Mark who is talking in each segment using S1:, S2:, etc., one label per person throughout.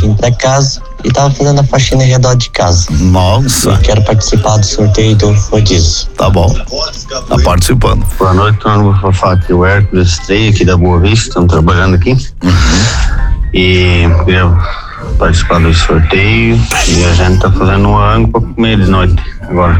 S1: vim pra casa e tava fazendo a faxina ao redor de casa.
S2: Nossa.
S1: Eu quero participar do sorteio do rodízio.
S2: Tá bom. Tá participando.
S3: Boa noite, turma. Vou falar aqui o Hércules Estrela aqui da Boa Vista, estamos trabalhando aqui. E queria participar do sorteio e a gente tá fazendo um rango pra comer de noite agora.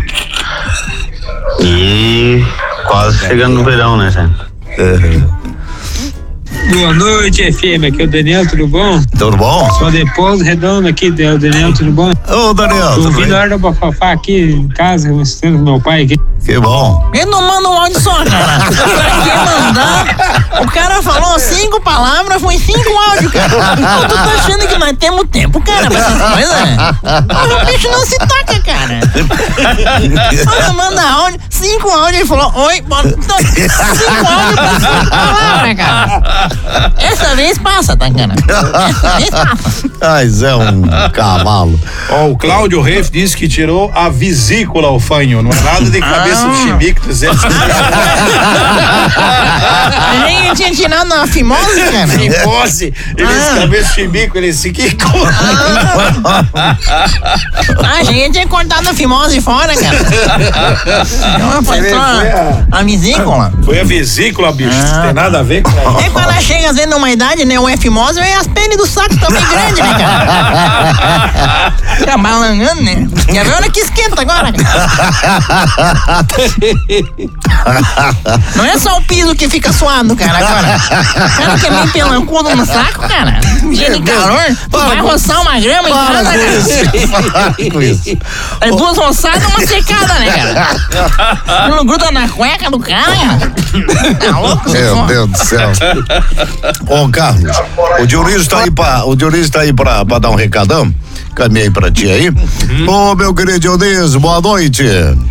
S3: E quase chegando no verão, né, gente?
S4: Boa noite, FM, aqui é o Daniel, tudo bom?
S2: Tudo bom?
S4: Sou de Pouso Redondo aqui, o Daniel, tudo bom?
S2: Ô, Daniel,
S4: tô
S2: tudo
S4: ouvindo
S2: bem?
S4: a hora do bafafá aqui em casa, mostrando pro meu pai aqui.
S2: Que bom.
S5: Ele não manda um áudio só, cara. Quer mandar? O cara falou 5 palavras, foi 5 áudios, cara. Eu tô achando que nós temos tempo, cara, pra essas coisas. O bicho não se toca, cara. Quando manda áudio, 5 áudios, ele falou, oi, 5 áudios pra 5 palavras, cara. Essa vez passa, tá, cara? Essa vez passa.
S2: Mas é um cavalo.
S6: Ó, o Cláudio Reif disse que tirou a vesícula ao fanho, não é nada de cabeça do chimbique, 300.
S5: Ele tinha tirado na fimose, cara?
S6: Fimose, ele cabeça do chimbique, ele disse que
S5: A gente tinha cortado a fimose fora, cara. Não, foi só a vesícula.
S6: Foi a vesícula, bicho. Não tem nada a ver com ela.
S5: É quando ela chega às vezes numa idade, né? Uma fimose, e as pênis do saco também grande, né, cara? Fica balangando, né? Quer ver a hora que esquenta agora, cara? Não é só o piso que fica suado, cara, agora. O cara que é meio pelancudo no saco, cara. Dia de calor, tu vai roçar uma grama em casa, cara. É 2 roçadas e uma secada, né, cara? Não gruda na cueca do cara. Tá louco?
S2: Meu Deus do céu. Ô, Carlos, o Dionísio tá aí pra dar um recadão. Caminhei pra ti aí. Ô, meu querido Dionísio, boa noite.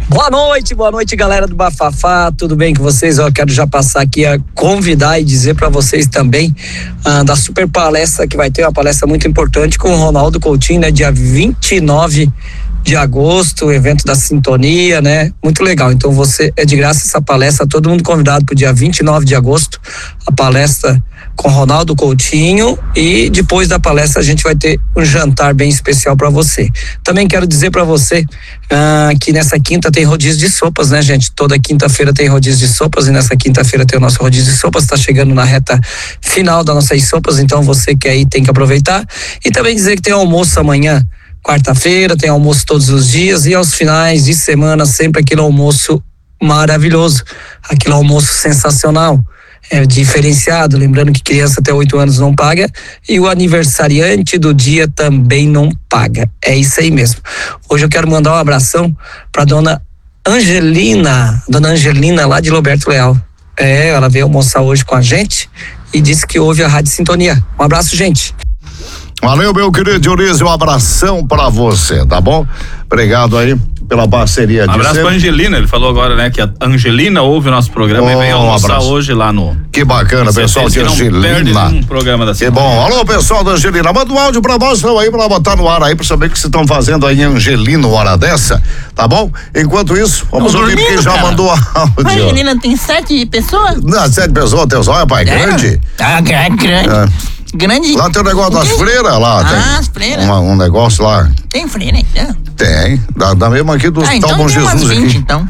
S7: Boa noite, galera do Bafafá, tudo bem com vocês? Eu quero já passar aqui a convidar e dizer pra vocês também da super palestra que vai ter, uma palestra muito importante com o Ronaldo Coutinho, né? Dia 29 de agosto, o evento da Sintonia, né? Muito legal. Então é de graça essa palestra, todo mundo convidado pro dia 29 de agosto, a palestra com Ronaldo Coutinho, e depois da palestra a gente vai ter um jantar bem especial para você. Também quero dizer para você que nessa quinta tem rodízio de sopas, né, gente? Toda quinta-feira tem rodízio de sopas, e nessa quinta-feira tem o nosso rodízio de sopas, tá chegando na reta final das nossas sopas, então você que aí tem que aproveitar. E também dizer que tem almoço amanhã, quarta-feira, tem almoço todos os dias, e aos finais de semana sempre aquele almoço maravilhoso, aquele almoço sensacional, diferenciado, lembrando que criança até 8 anos não paga, e o aniversariante do dia também não paga, é isso aí mesmo. Hoje eu quero mandar um abração pra dona Angelina lá de Roberto Leal. Ela veio almoçar hoje com a gente e disse que ouve a Rádio Sintonia. Um abraço, gente.
S2: Valeu, meu querido Dionísio, um abração pra você, tá bom? Obrigado aí pela parceria.
S8: Abraço pra Angelina, ele falou agora, né, que a Angelina ouve o nosso programa e veio almoçar hoje lá no...
S2: Que bacana, pessoal de Angelina.
S8: Um programa da
S2: que bom. Alô, pessoal da Angelina, manda um áudio pra nós, estão aí pra botar no ar aí, pra saber o que vocês estão fazendo aí em Angelina, hora dessa, tá bom? Enquanto isso, vamos ouvir quem já mandou áudio.
S5: A Angelina tem 7 pessoas?
S2: Não, 7 pessoas, teus olhos, pai, grande?
S5: Grande. Grande.
S2: Lá tem o negócio das freiras, lá tem.
S5: As freiras.
S2: Um negócio lá.
S5: Tem freira ainda?
S2: Tem. Da mesma aqui do Hospital Bom Jesus.
S5: Umas 20,
S2: aqui.
S5: então.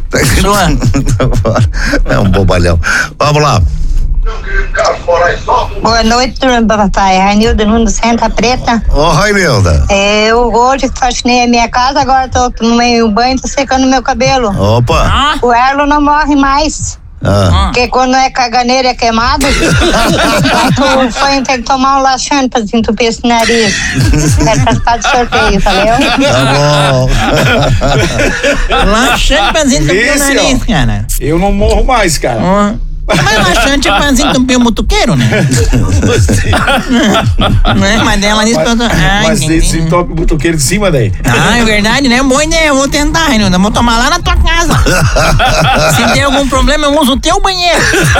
S2: É um bobalhão. Vamos lá.
S9: Boa noite, papai. Rainilda Nunes, Santa Preta.
S2: Ô, Rainilda.
S9: Eu hoje faxinei a minha casa, agora tô tomando banho, tô secando meu cabelo.
S2: Opa.
S9: O Erlo não morre mais. Porque quando é caganeiro é queimado. O fanho tem que tomar um laxante pra desentupir esse nariz. Quero participar do sorteio, valeu?
S2: Tá bom.
S5: Laxante pra desentupir o nariz, cara.
S6: Eu não morro mais, cara.
S5: Mas laxante é pra desentupir o mutuqueiro, né? Mas dela disse pra...
S6: Mas esse entope o mutuqueiro de cima daí.
S5: É verdade, né? Boa ideia, eu vou tentar, Reinaldo. Vou tomar lá na tua casa. Se der algum problema, eu uso o teu banheiro.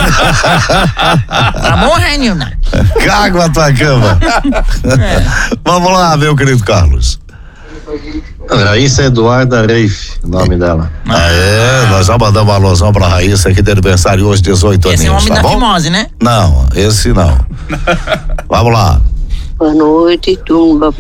S5: Tá bom, Reinaldo?
S2: Cago a tua cama. Vamos lá, meu querido Carlos.
S3: Raíssa Eduarda Reif, o nome dela.
S2: Nós vamos mandar uma alusão pra Raíssa, que de aniversário hoje, 18 anos.
S5: Esse é o homem
S2: tá
S5: da
S2: bom?
S5: fimose, né?
S2: Não, esse não. Vamos lá.
S10: Boa noite, turma.